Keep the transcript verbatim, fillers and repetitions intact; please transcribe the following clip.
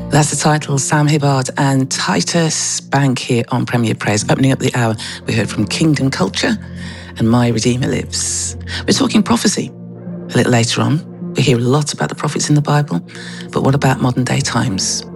That's the title, Sam Hibbard and Titus Bank here on Premier Praise. Opening up the hour, we heard from Kingdom Culture and My Redeemer Lives. We're talking prophecy a little later on. We hear a lot about the prophets in the Bible, but what about modern day times?